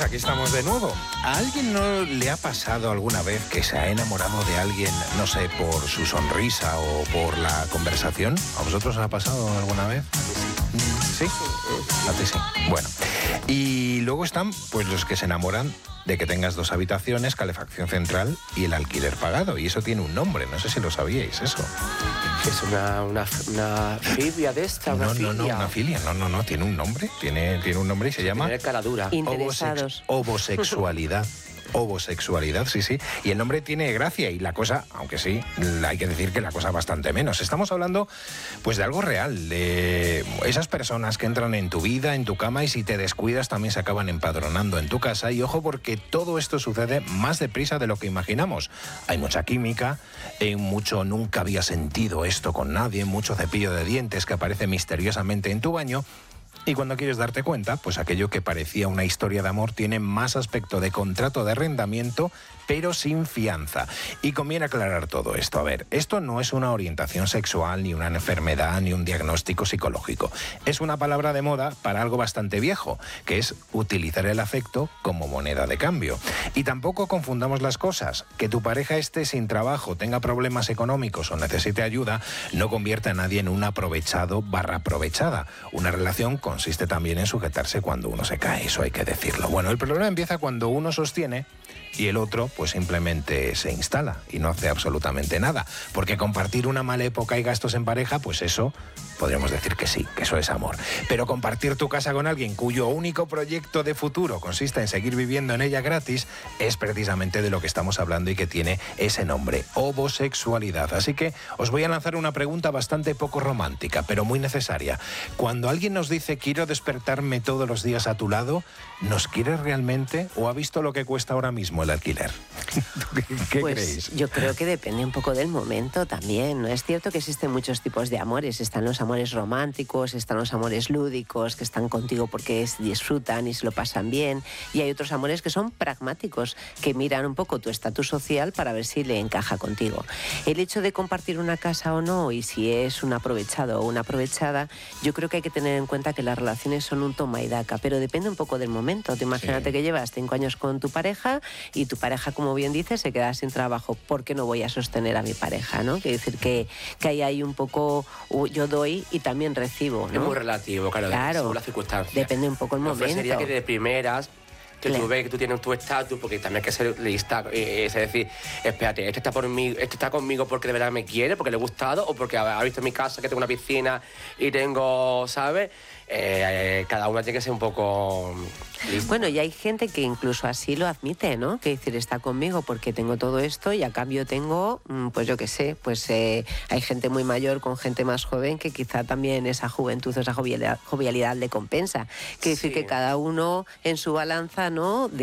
aquí estamos de nuevo. ¿A alguien no le ha pasado alguna vez que se ha enamorado de alguien, no sé, por su sonrisa o por la conversación? ¿A vosotros os ha pasado alguna vez? ¿Sí? A ti sí. Bueno. Y luego están pues los que se enamoran de que tengas 2 habitaciones, calefacción central y el alquiler pagado. Y eso tiene un nombre, no sé si lo sabíais, eso. Es una filia de esta, una filia. No, una filia, no, tiene un nombre, tiene un nombre y se llama... Tiene cara dura. Interesados. Homosexualidad. Homosexualidad, sí. Y el nombre tiene gracia y la cosa, aunque sí, hay que decir que la cosa bastante menos. Estamos hablando, pues, de algo real, de esas personas que entran en tu vida, en tu cama, y si te descuidas también se acaban empadronando en tu casa. Y ojo, porque todo esto sucede más deprisa de lo que imaginamos. Hay mucha química, mucho nunca había sentido esto con nadie, mucho cepillo de dientes que aparece misteriosamente en tu baño. Y cuando quieres darte cuenta, pues aquello que parecía una historia de amor tiene más aspecto de contrato de arrendamiento, pero sin fianza. Y conviene aclarar todo esto. A ver, esto no es una orientación sexual, ni una enfermedad, ni un diagnóstico psicológico. Es una palabra de moda para algo bastante viejo, que es utilizar el afecto como moneda de cambio. Y tampoco confundamos las cosas. Que tu pareja esté sin trabajo, tenga problemas económicos o necesite ayuda, no convierte a nadie en un aprovechado / aprovechada. Una relación consiste también en sujetarse cuando uno se cae, eso hay que decirlo. Bueno, el problema empieza cuando uno sostiene y el otro pues simplemente se instala y no hace absolutamente nada. Porque compartir una mala época y gastos en pareja, pues eso podríamos decir que sí, que eso es amor. Pero compartir tu casa con alguien cuyo único proyecto de futuro consiste en seguir viviendo en ella gratis es precisamente de lo que estamos hablando y que tiene ese nombre, homosexualidad. Así que os voy a lanzar una pregunta bastante poco romántica, pero muy necesaria. Cuando alguien nos dice quiero despertarme todos los días a tu lado, ¿nos quiere realmente o ha visto lo que cuesta ahora mismo el alquiler? ¿Qué pues creéis? Yo creo que depende un poco del momento también, ¿no? Es cierto que existen muchos tipos de amores. Están los amores románticos, están los amores lúdicos, que están contigo porque disfrutan y se lo pasan bien. Y hay otros amores que son pragmáticos, que miran un poco tu estatus social para ver si le encaja contigo. El hecho de compartir una casa o no, y si es un aprovechado o una aprovechada, yo creo que hay que tener en cuenta que las relaciones son un toma y daca, pero depende un poco del momento. Te imagínate que llevas 5 años con tu pareja y tu pareja, como bien dices, se queda sin trabajo. ¿Por qué no voy a sostener a mi pareja, no? Quiere decir que hay ahí un poco, yo doy y también recibo, ¿no? Es muy relativo, claro, según las circunstancias. Depende un poco el momento. Sería que de primeras que tú ves que tú tienes tu estatus, porque también hay que ser lista, es decir, espérate, este está conmigo porque de verdad me quiere, porque le he gustado, o porque ha visto en mi casa que tengo una piscina y tengo, ¿sabes? Cada uno tiene que ser un poco lista. Bueno, y hay gente que incluso así lo admite, ¿no? Que decir, está conmigo porque tengo todo esto y a cambio tengo, pues yo qué sé, pues hay gente muy mayor con gente más joven que quizá también esa juventud, esa jovialidad le compensa. Quiere decir que cada uno en su balanza, ¿no?